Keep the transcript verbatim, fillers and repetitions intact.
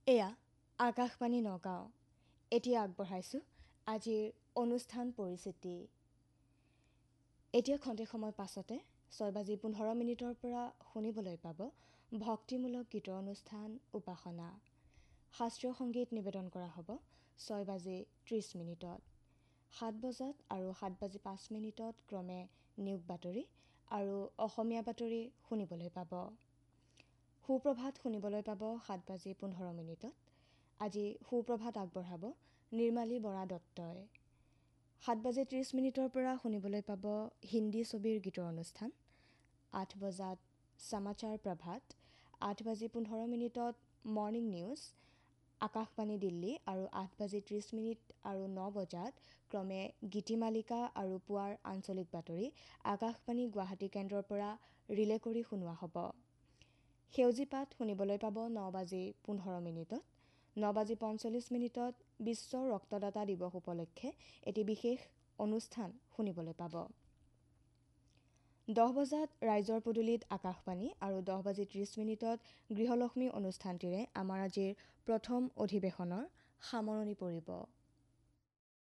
এয়া আকাশবাণী নগাঁও। এতিয়া আগবঢ়াইছোঁ আজিৰ অনুষ্ঠান পৰিচিতি। এতিয়া খন্তেক সময় পাছতে ছয় বাজি পোন্ধৰ মিনিটৰ পৰা শুনিবলৈ পাব ভক্তিমূলক গীতৰ অনুষ্ঠান উপাসনা। শাস্ত্ৰীয় সংগীত নিবেদন কৰা হ'ব ছয় বাজি ত্ৰিছ মিনিটত। সাত বজাত আৰু সাত বাজি পাঁচ মিনিটত ক্ৰমে নিয়োগ বাতৰি আৰু অসমীয়া বাতৰি শুনিবলৈ পাব। সুপ্ৰভাত শুনিবলৈ পাব সাত বাজি পোন্ধৰ মিনিটত। আজি সুপ্ৰভাত আগবঢ়াব নিৰ্মালী বৰা দত্তই। সাত বাজি ত্ৰিছ মিনিটৰ পৰা শুনিবলৈ পাব হিন্দী ছবিৰ গীতৰ অনুষ্ঠান। আঠ বজাত সমাচাৰ প্ৰভাত, আঠ বাজি পোন্ধৰ মিনিটত মৰ্ণিং নিউজ আকাশবাণী দিল্লী আৰু আঠ বাজি ত্ৰিছ মিনিট আৰু ন বজাত ক্ৰমে গীতিমালিকা আৰু পুৱাৰ আঞ্চলিক বাতৰি আকাশবাণী গুৱাহাটী কেন্দ্ৰৰ পৰা ৰিলে কৰি শুনোৱা হ'ব। সেউজী পাত শুনিবলৈ পাব ন বাজি পোন্ধৰ মিনিটত। ন বাজি পঞ্চল্লিছ মিনিটত বিশ্ব ৰক্তদাতা দিৱস উপলক্ষে এটি বিশেষ অনুষ্ঠান শুনিবলৈ পাব। দহ বজাত ৰাইজৰ পদূলিত আকাশবাণী আৰু দহ বাজি ত্ৰিছ মিনিটত গৃহলক্ষ্মী অনুষ্ঠানটিৰে আমাৰ আজিৰ প্ৰথম অধিৱেশনৰ সামৰণি পৰিব।